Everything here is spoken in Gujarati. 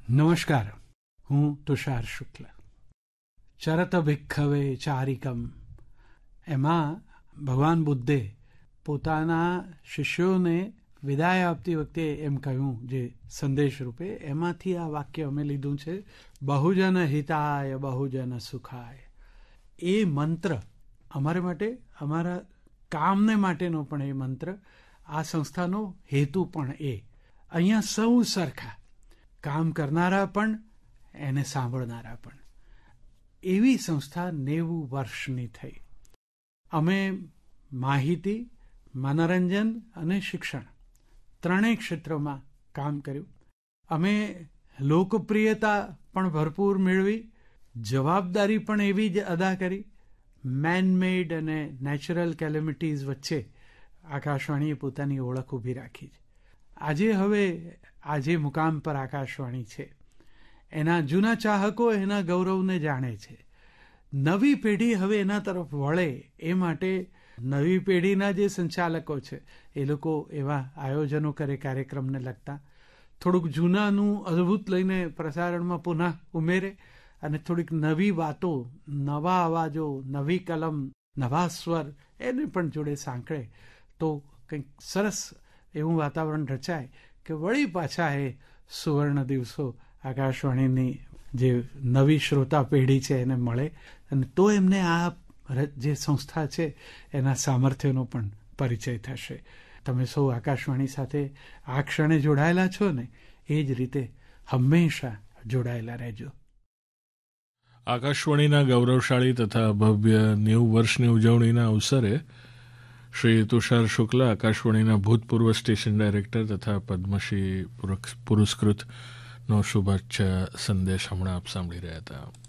નમસ્કાર, હું તુષાર શુક્લ. ચરત ભિક્ષવે ચારિકમ, એમાં ભગવાન બુદ્ધે પોતાના શિષ્યોને વિદાય આપતી વખતે એમ કહ્યું, જે સંદેશ રૂપે, એમાંથી આ વાક્ય અમે લીધું છે, બહુજન હિતાય બહુજન સુખાય. એ મંત્ર અમારે માટે, અમારા કામને માટેનો પણ એ મંત્ર, આ સંસ્થાનો હેતુ પણ એ. અહીંયા સૌ સરખા, કામ કરનારા પણ એને સાંભળનારા પણ. એવી સંસ્થા 90 વર્ષની થઈ. અમે માહિતી, મનોરંજન અને શિક્ષણ ત્રણેય ક્ષેત્રોમાં કામ કર્યું. અમે લોકપ્રિયતા પણ ભરપૂર મેળવી, જવાબદારી પણ એવી જ અદા કરી. મેનમેડ અને નેચરલ કેલેમિટીઝ વચ્ચે આકાશવાણીએ પોતાની ઓળખ ઊભી રાખી છે. આજે મુકામ પર આકાશવાણી છે, એના જૂના ચાહકો એના ગૌરવને જાણે છે. નવી પેઢી હવે એના તરફ વળે એ માટે નવી પેઢીના જે સંચાલકો છે એ લોકો એવા આયોજનો કરે કાર્યક્રમને લગતા. થોડુંક જૂનાનું અદ્ભુત લઈને પ્રસારણમાં પુનઃ ઉમેરે અને થોડીક નવી વાતો, નવા અવાજો, નવી કલમ, નવા સ્વર એને પણ જોડે સાંકળે તો કંઈક સરસ એવું વાતાવરણ રચાય કે વળી પાછા એ સુવર્ણ દિવસો આકાશવાણીની જે નવી શ્રોતા પેઢી છે એને મળે, અને તો એમને આ જે સંસ્થા છે એના સામર્થ્યનો પણ પરિચય થશે. તમે સૌ આકાશવાણી સાથે આ ક્ષણે જોડાયેલા છો ને, એ જ રીતે હંમેશા જોડાયેલા રહેજો. આકાશવાણીના ગૌરવશાળી તથા ભવ્ય 90 વર્ષની ઉજવણીના અવસરે શ્રી તુષાર શુક્લ, આકાશવાણીના ભૂતપૂર્વ સ્ટેશન ડાયરેક્ટર તથા પદ્મશ્રી પુરસ્કૃતનો શુભેચ્છા સંદેશ હમણાં આપ સાંભળી રહ્યા હતા.